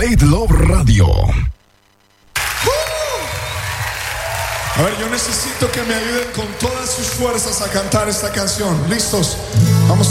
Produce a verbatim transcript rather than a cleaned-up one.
Play the Love Radio. A ver, yo necesito que me ayuden con todas sus fuerzas a cantar esta canción. ¿Listos?